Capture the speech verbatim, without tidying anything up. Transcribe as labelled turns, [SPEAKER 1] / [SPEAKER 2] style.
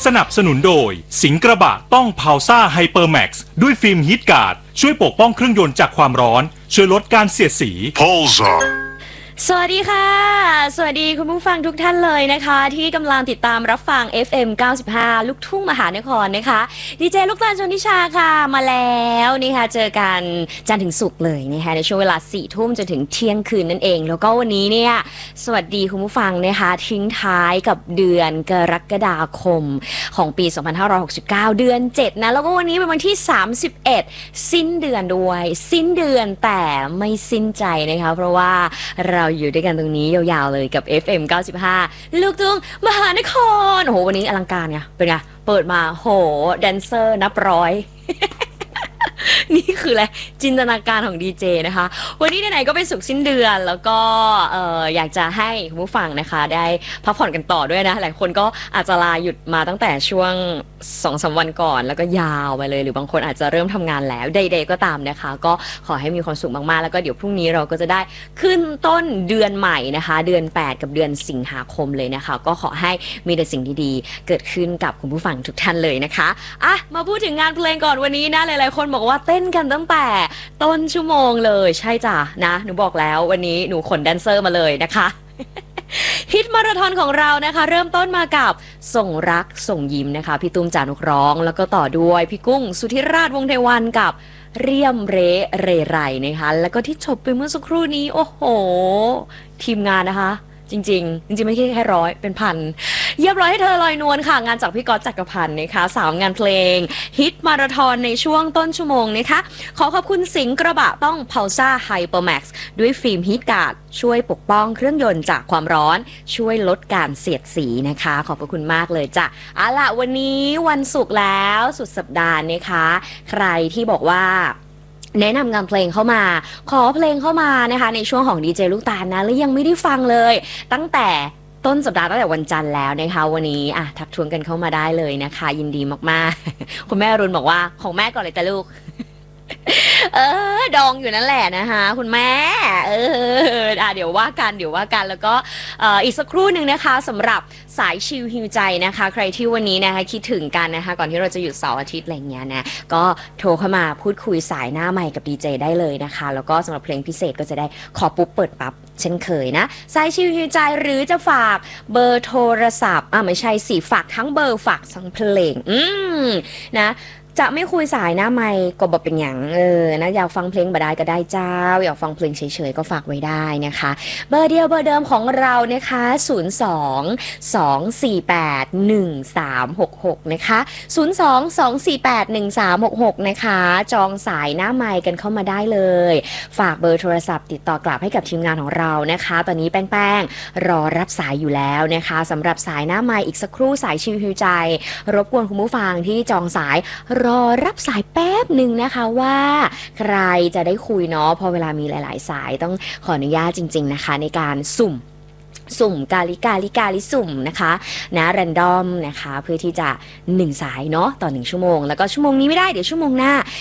[SPEAKER 1] สนับสนุนโดยสิงห์กระบะต้องพาวซ่าไฮเปอร์แม็กซ์ด้วยฟิล์มฮีทการ์ดช่วยปกป้องเครื่องยนต์จากความร้อนช่วยลดการเสียดสี
[SPEAKER 2] Pulsar
[SPEAKER 3] สวัสดีค่ะสวัสดีคุณผู้ฟังทุกท่านเลยนะคะที่กำลังติดตามรับฟัง เอฟ เอ็ม เก้าสิบห้า ลูกทุ่งมหานครนะคะดีเจลูกตาลชนทิชาค่ะมาแล้วนี่ค่ะเจอกันจันทร์ถึงศุกร์เลยนะคะในช่วงเวลาสี่ทุ่มจนถึงเที่ยงคืนนั่นเองแล้วก็วันนี้เนี่ยสวัสดีคุณผู้ฟังนะคะทิ้งท้ายกับเดือนกรกฎาคมของปีสองพันห้าร้อยหกสิบเก้าเดือนเจ็ดนะแล้วก็วันนี้เป็นวันที่สามสิบเอ็ดสิ้นเดือนด้วยสิ้นเดือนแต่ไม่สิ้นใจนะคะเพราะว่าเราอยู่ด้วยกันตรงนี้ยาวๆเลยกับ เอฟ เอ็ม เก้าสิบห้า ลูกทุ่งมหานครโอ้โหวันนี้อลังการไงเป็นไงเปิดมาโหแดนเซอร์นับร้อย นี่คืออะไรจินตนาการของดีเจนะคะวันนี้ไหนๆก็เป็นศุกร์สิ้นเดือนแล้วก็เอ่ออยากจะให้คุณผู้ฟังนะคะได้พักผ่อนกันต่อด้วยนะหลายคนก็อาจจะลาหยุดมาตั้งแต่ช่วง สองสาม วันก่อนแล้วก็ยาวไปเลยหรือบางคนอาจจะเริ่มทำงานแล้วใดๆก็ตามนะคะก็ขอให้มีความสุขมากๆแล้วก็เดี๋ยวพรุ่งนี้เราก็จะได้ขึ้นต้นเดือนใหม่นะคะเดือนแปดกับเดือนสิงหาคมเลยนะคะก็ขอให้มีแต่สิ่งดีๆเกิดขึ้นกับคุณผู้ฟังทุกท่านเลยนะคะอ่ะมาพูดถึงงานเพลงก่อนวันนี้นะหลายๆคนบอกว่าเต้นกันตั้งแต่ต้นชั่วโมงเลยใช่จ้ะนะหนูบอกแล้ววันนี้หนูขนแดนเซอร์มาเลยนะคะฮิตมาราธอนของเรานะคะเริ่มต้นมากับส่งรักส่งยิ้มนะคะพี่ตุ้มจานุกร้องแล้วก็ต่อด้วยพี่กุ้งสุธิราชวงศ์เทวันกับเรียมเรเรไรนะคะแล้วก็ที่จบไปเมื่อสักครู่นี้โอ้โหทีมงานนะคะจริงๆจริงๆไม่ใช่แค่ร้อยเป็นพันเยียบร้อยให้เธอลอยนวลค่ะงานจากพี่ก๊อตจักรพันธ์นะคะสามงานเพลงฮิตมาราธอนในช่วงต้นชั่วโมงนะคะขอขอบคุณสิงห์กระบะต้องพาวซ่าไฮเปอร์แม็กซ์ด้วยฟิล์มฮีทการ์ดช่วยปกป้องเครื่องยนต์จากความร้อนช่วยลดการเสียดสีนะคะขอบพระคุณมากเลยจ้ะเอาล่ะวันนี้วันศุกร์แล้วสุดสัปดาห์นะคะใครที่บอกว่าแนะนำงานเพลงเข้ามาขอเพลงเข้ามานะคะในช่วงของดีเจลูกตาลนะแล้วยังไม่ได้ฟังเลยตั้งแต่ต้นสัปดาห์ตั้งแต่วันจันทร์แล้วนะคะวันนี้อ่ะทักทวงกันเข้ามาได้เลยนะคะยินดีมากๆ คุณแม่อรุณบอกว่าของแม่ก่อนเลยจ้ะลูก เออดองอยู่นั่นแหละนะคะคุณแม่เอออ่ะเดี๋ยวว่ากันเดี๋ยวว่ากันแล้วก็เอ่ออีกสักครู่หนึ่งนะคะสำหรับสายชิลฮิวใจนะคะใครที่วันนี้นะคะคิดถึงกันนะคะก่อนที่เราจะหยุดเสาร์อาทิตย์อะไรเงี้ยนะก็โทรเข้ามาพูดคุยสายหน้าใหม่กับดีเจได้เลยนะคะแล้วก็สำหรับเพลงพิเศษก็จะได้ขอปุ๊บเปิดปั๊บเช่นเคยนะสายชิลฮิวใจหรือจะฝากเบอร์โทรศัพท์อ่ะไม่ใช่สิฝากทั้งเบอร์ฝากทั้งเพลงอืมนะจะไม่คุยสายหน้าไมค์ก็บอกเป็นอย่างเออนะอยากฟังเพลงบาดาลก็ได้เจ้าอยากฟังเพลงเฉยๆก็ฝากไว้ได้นะคะเบอร์เดียวเบอร์เดิมของเรานะคะศูนย์ สอง สอง สี่ แปด หนึ่ง สาม หก หกนะคะศูนย์ สอง สอง สี่ แปด หนึ่ง สาม หก หกนะคะจองสายหน้าไมค์กันเข้ามาได้เลยฝากเบอร์โทรศัพท์ติดต่อกลับให้กับทีมงานของเรานะคะตอนนี้แป้งๆรอรับสายอยู่แล้วนะคะสำหรับสายหน้าไมค์อีกสักครู่สายชิวฮิวใจรบกวนคุณผู้ฟังที่จองสายรอรับสายแป๊บหนึ่งนะคะว่าใครจะได้คุยเนาะพอเวลามีหลายๆสายต้องขออนุญาตจริงๆนะคะในการสุ่มสุ่มกาลิกาลิกาลิสุ่มนะคะนะแรนดอมนะคะเพื่อที่จะหนึ่งสายเนาะต่อหนึ่งชั่วโมงแล้วก็ชั่วโมงนี้ไม่ได้เดี๋ยวชั่วโมงหน้า